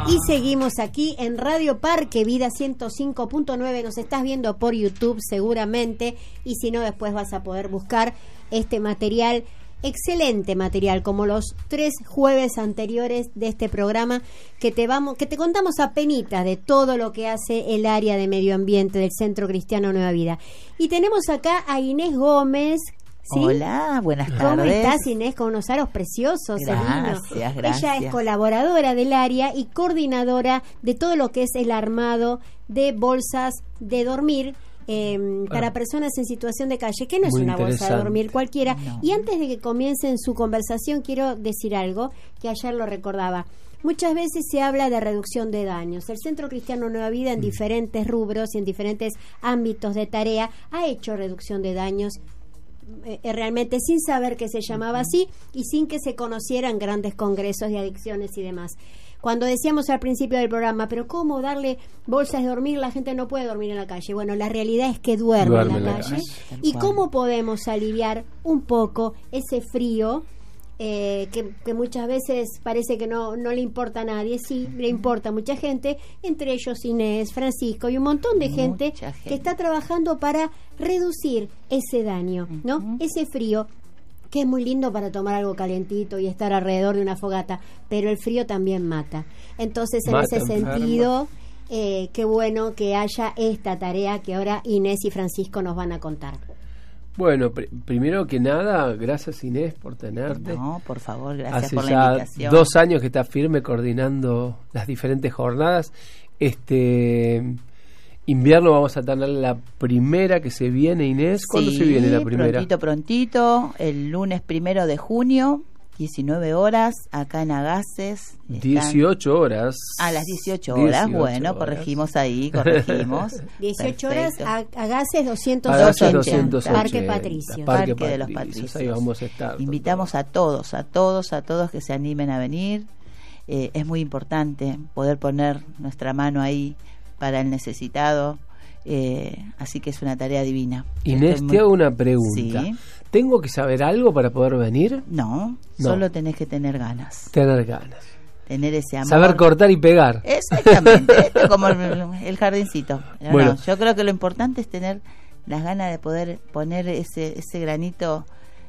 Y seguimos aquí en Radio Parque Vida 105.9. Nos estás viendo por YouTube seguramente, y si no, después vas a poder buscar este material, excelente material, como los 3 jueves anteriores de este programa, que te contamos apenitas de todo lo que hace el área de medio ambiente del Centro Cristiano Nueva Vida. Y tenemos acá a Inés Gómez. ¿Sí? Hola, buenas tardes. ¿Cómo estás, Inés? Con unos aros preciosos. Gracias. Ella es colaboradora del área y coordinadora de todo lo que es el armado de bolsas de dormir para personas en situación de calle, que no es una bolsa de dormir cualquiera. No. Y antes de que comiencen su conversación, quiero decir algo que ayer lo recordaba. Muchas veces se habla de reducción de daños. El Centro Cristiano Nueva Vida, en diferentes rubros y en diferentes ámbitos de tarea, ha hecho reducción de daños realmente sin saber que se llamaba así y sin que se conocieran grandes congresos de adicciones y demás. Cuando decíamos al principio del programa, pero ¿cómo darle bolsas de dormir? La gente no puede dormir en la calle. Bueno, la realidad es que duerme en la calle. ¿Y cómo podemos aliviar un poco ese frío que muchas veces parece que no le importa a nadie? Sí, le importa a mucha gente, entre ellos Inés, Francisco y un montón de gente que está trabajando para reducir ese daño, ¿no? Ese frío, que es muy lindo para tomar algo calentito y estar alrededor de una fogata, pero el frío también mata. Entonces, en ese sentido, qué bueno que haya esta tarea que ahora Inés y Francisco nos van a contar. Bueno, primero que nada, gracias Inés por tenerte. No, por favor, gracias Hace por la ya invitación. 2 años que estás firme coordinando las diferentes jornadas. Invierno vamos a tener la primera que se viene, Inés. ¿Cuándo se viene la primera? Prontito, el lunes 1 de junio, 19 horas, acá en Agaces. 18 horas. A las 18 horas, 18 bueno, horas. Corregimos. 18 horas, Agaces 280, Parque Patricios. Parque de los Patricios. Ahí vamos a estar. Invitamos a todos que se animen a venir. Es muy importante poder poner nuestra mano ahí para el necesitado, así que es una tarea divina. Inés, te hago una pregunta. ¿Sí? ¿Tengo que saber algo para poder venir? No, solo tenés que tener ganas. Tener ganas. Tener ese amor. Saber cortar y pegar. Exactamente, esto es como el jardincito. Bueno. Yo creo que lo importante es tener las ganas de poder poner ese granito.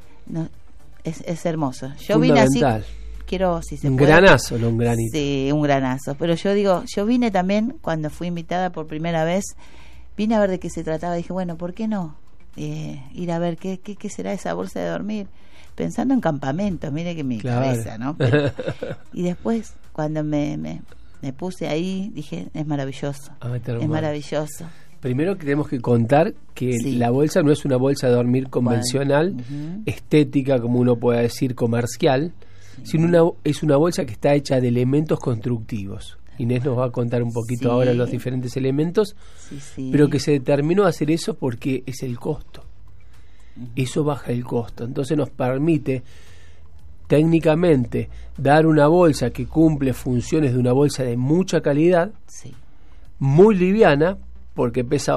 Es hermoso. Yo vine así. Quiero, si se un puede, granazo, no un granito. Sí, un granazo. Pero yo vine también, cuando fui invitada por primera vez, vine a ver de qué se trataba. Dije, bueno, ¿por qué no ir a ver qué será esa bolsa de dormir? Pensando en campamentos, mire que mi cabeza, ¿no? Y después, cuando me puse ahí, dije, es maravilloso. Es maravilloso. Primero que tenemos que contar que la bolsa no es una bolsa de dormir convencional, estética, como uno pueda decir, comercial, sino es una bolsa que está hecha de elementos constructivos. Inés nos va a contar un poquito ahora los diferentes elementos, pero que se determinó hacer eso porque es el costo. Eso baja el costo. Entonces nos permite técnicamente dar una bolsa que cumple funciones de una bolsa de mucha calidad, muy liviana, porque pesa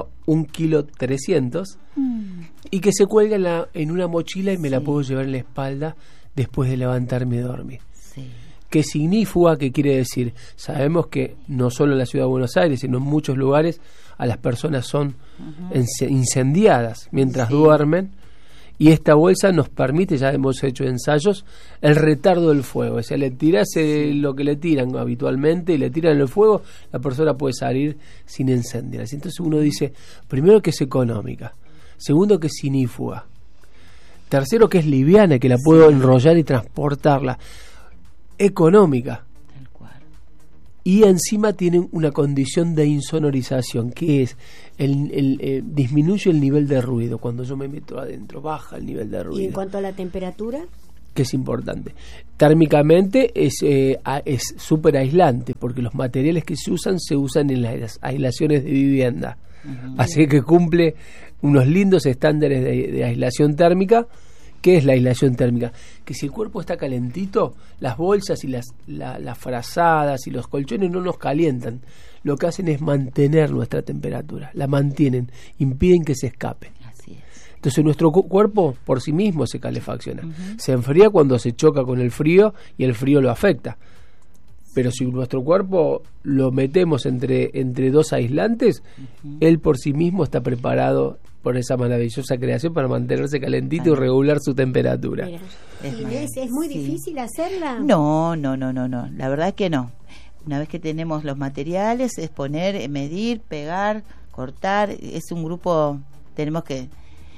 1,3 kg, y que se cuelga en una mochila y me la puedo llevar en la espalda después de levantarme y dormir. ¿Qué significa? ¿Qué quiere decir? Sabemos que no solo en la ciudad de Buenos Aires, sino en muchos lugares a las personas son incendiadas mientras duermen, y esta bolsa nos permite, ya hemos hecho ensayos, el retardo del fuego. O sea, le tiras lo que le tiran habitualmente y le tiran el fuego, la persona puede salir sin incendiarse. Entonces uno dice, primero, que es económica, segundo, que es inífuga, tercero, que es liviana, que la puedo enrollar y transportarla, económica, tal cual. Y encima tienen una condición de insonorización, que es disminuye el nivel de ruido. Cuando yo me meto adentro, baja el nivel de ruido. ¿Y en cuanto a la temperatura? Que es importante. Térmicamente es súper aislante, porque los materiales que se usan en las aislaciones de vivienda. Así que cumple unos lindos estándares de aislación térmica. ¿Qué es la aislación térmica? Que si el cuerpo está calentito, las bolsas y las frazadas y los colchones no nos calientan. Lo que hacen es mantener nuestra temperatura, la mantienen, impiden que se escape. Así es. Entonces nuestro cuerpo por sí mismo se calefacciona. Se enfría cuando se choca con el frío y el frío lo afecta. pero si nuestro cuerpo lo metemos entre dos aislantes, él por sí mismo está preparado por esa maravillosa creación para mantenerse calentito y regular su temperatura. Mira. ¿Es muy difícil hacerla? No, la verdad que no. Una vez que tenemos los materiales, es poner, medir, pegar, cortar. Es un grupo, tenemos que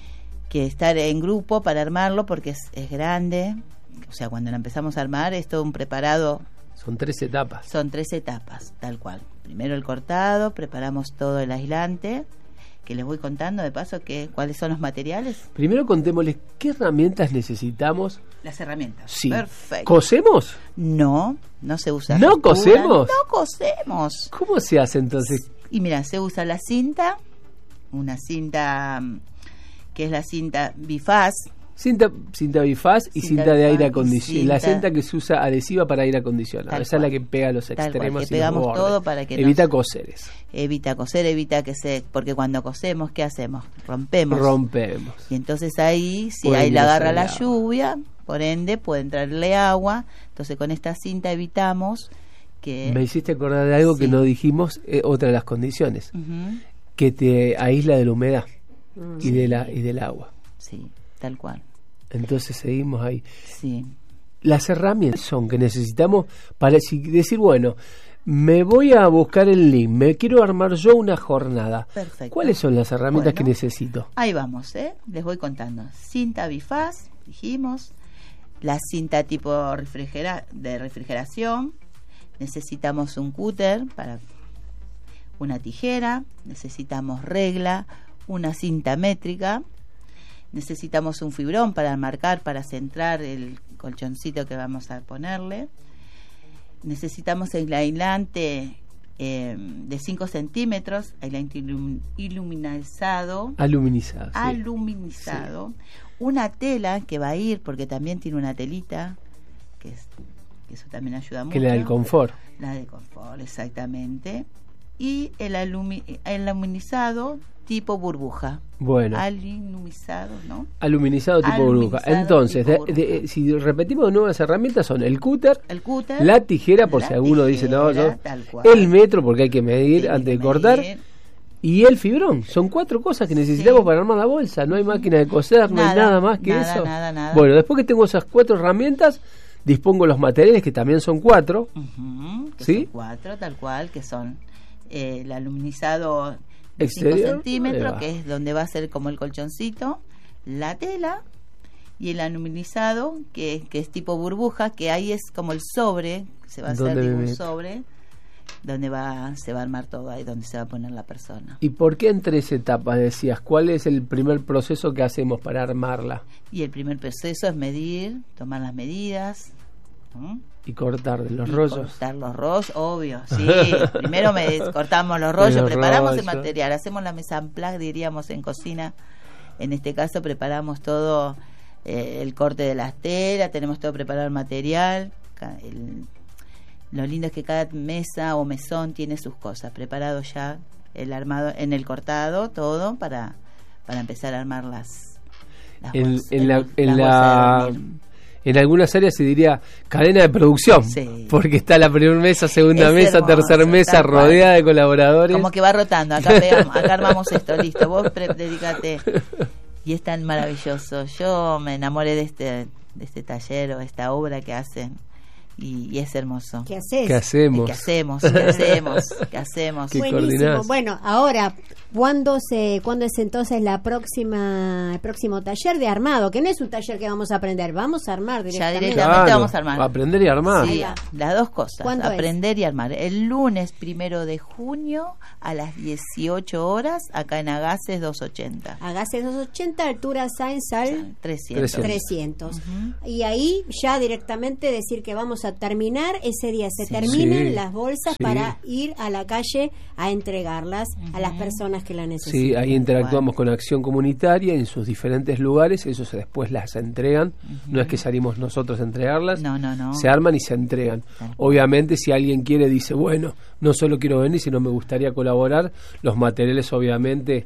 estar en grupo para armarlo porque es grande. O sea, cuando la empezamos a armar es todo un preparado. Son 3 etapas. Son 3 etapas, tal cual. Primero el cortado, preparamos todo el aislante, que les voy contando de paso cuáles son los materiales. Primero contémosles qué herramientas necesitamos. Las herramientas. Sí. Perfecto. ¿Cosemos? No se usa. ¿No cosemos? No cosemos. ¿Cómo se hace entonces? Y mira, se usa la cinta, una cinta que es la cinta bifaz. Cinta bifaz y cinta de aire acondicionado. La cinta que se usa adhesiva para aire acondicionado. Esa es la que pega los extremos que pegamos y los bordes. todo para que evita coser eso. Evita coser, porque cuando cosemos, ¿qué hacemos? Rompemos. Y entonces ahí, si ahí la agarra la lluvia, por ende puede entrarle agua. Entonces con esta cinta evitamos que... Me hiciste acordar de algo que no dijimos, otra de las condiciones, que te aísla de la humedad y del agua. Sí, tal cual. Entonces seguimos ahí. Sí. Las herramientas son que necesitamos para decir, bueno, me voy a buscar el link, me quiero armar yo una jornada. Perfecto. ¿Cuáles son las herramientas que necesito? Ahí vamos, les voy contando. Cinta bifaz, dijimos, la cinta tipo de refrigeración, necesitamos un cúter para una tijera, necesitamos regla, una cinta métrica, necesitamos un fibrón para marcar, para centrar el colchoncito que vamos a ponerle, necesitamos el aislante de 5 centímetros, aislante aluminizado, sí. Una tela que va a ir, porque también tiene una telita, que eso también ayuda mucho. Que la del confort. La de confort, exactamente. Y el aluminizado tipo burbuja. Bueno. Aluminizado, ¿no? Aluminizado tipo burbuja. Entonces, si repetimos de nuevo, las herramientas son el cúter, la tijera, por si alguno dice, no, el metro, porque hay que medir antes de cortar, y el fibrón. Son 4 cosas que necesitamos para armar la bolsa. No hay máquina de coser, no hay nada más que eso. Nada. Bueno, después que tengo esas 4 herramientas, dispongo los materiales, que también son 4. ¿Sí? Son 4, tal cual, que son el aluminizado de exterior, 5 centímetros, que es donde va a ser como el colchoncito, la tela, y el aluminizado, que es tipo burbuja, que ahí es como el sobre, se va a hacer un sobre, donde se va a armar todo ahí, donde se va a poner la persona. ¿Y por qué en 3 etapas decías? ¿Cuál es el primer proceso que hacemos para armarla? Y el primer proceso es medir, tomar las medidas, ¿no? Y cortar los rollos. Cortar los rollos, obvio, sí. Primero cortamos los rollos, preparamos el material, hacemos la mise en place, diríamos en cocina. En este caso preparamos todo, el corte de las telas, tenemos todo preparado el material. Lo lindo es que cada mesa o mesón tiene sus cosas, preparado ya el armado, en el cortado, todo para empezar a armar las bolsas. En algunas áreas se diría cadena de producción, porque está la primera mesa, segunda mesa, tercera mesa, rodeada de colaboradores. Como que va rotando, acá armamos esto, listo, vos dedícate. Y es tan maravilloso. Yo me enamoré de este taller o esta obra que hacen. Y es hermoso. ¿Qué haces? ¿Qué hacemos? ¿Qué hacemos? Buenísimo. Bueno, ahora, ¿cuándo es entonces el próximo taller de armado? Que no es un taller que vamos a aprender, vamos a armar directamente. Ya directamente vamos a armar. Aprender y armar. Sí, las dos cosas, aprender y armar. El lunes 1 de junio a las 18 horas, acá en Agaces 280. Agaces 280, altura Sáenz al 300. Y ahí ya directamente decir que vamos a terminar, ese día se terminan las bolsas para ir a la calle a entregarlas a las personas que la necesitan. Sí, ahí interactuamos con Acción Comunitaria en sus diferentes lugares, ellos después las entregan, no es que salimos nosotros a entregarlas, no. Se arman y se entregan. Obviamente si alguien quiere, dice, bueno, no solo quiero venir, sino me gustaría colaborar, los materiales obviamente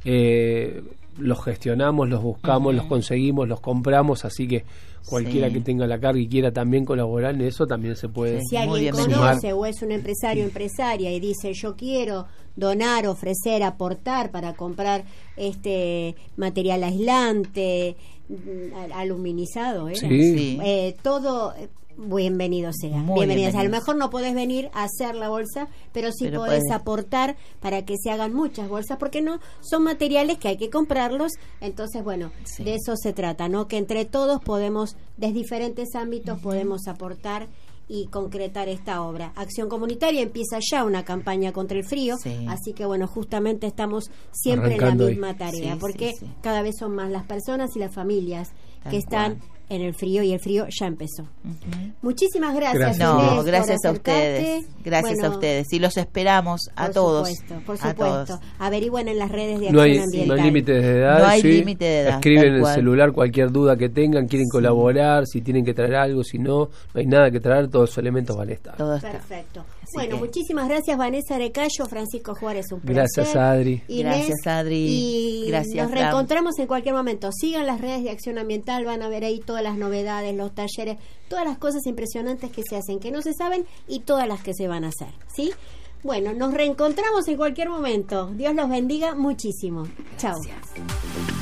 los gestionamos, los buscamos, los conseguimos, los compramos, así que cualquiera que tenga la carga y quiera también colaborar en eso también se puede. Si alguien conoce o es un empresario o empresaria y dice yo quiero donar, ofrecer, aportar para comprar este material aislante, aluminizado, todo, bienvenido sea. Bienvenido sea. A lo mejor no podés venir a hacer la bolsa, pero sí podés aportar para que se hagan muchas bolsas, porque no son materiales que hay que comprarlos. Entonces, bueno, de eso se trata, ¿no? Que entre todos podemos, desde diferentes ámbitos, podemos aportar y concretar esta obra. Acción Comunitaria empieza ya una campaña contra el frío, así que bueno, justamente estamos siempre arrancando en la misma tarea, porque cada vez son más las personas y las familias que están en el frío, y el frío ya empezó. Muchísimas gracias. No, gracias a ustedes. Gracias a ustedes. Y los esperamos a todos. Por supuesto. Averigüen en las redes de Acción Ambiental. No hay límites de edad. No hay límite de edad. Escriben en el celular cualquier duda que tengan, quieren colaborar, si tienen que traer algo, si no hay nada que traer, todos los elementos van a estar. Perfecto. Bueno, muchísimas gracias Vanessa Arecayo, Francisco Juárez, un placer. Gracias Adri. Gracias Adri. Y nos reencontramos en cualquier momento. Sigan las redes de Acción Ambiental, van a ver ahí todas las novedades, los talleres, todas las cosas impresionantes que se hacen, que no se saben, y todas las que se van a hacer, ¿sí? Bueno, nos reencontramos en cualquier momento. Dios los bendiga muchísimo. Chao.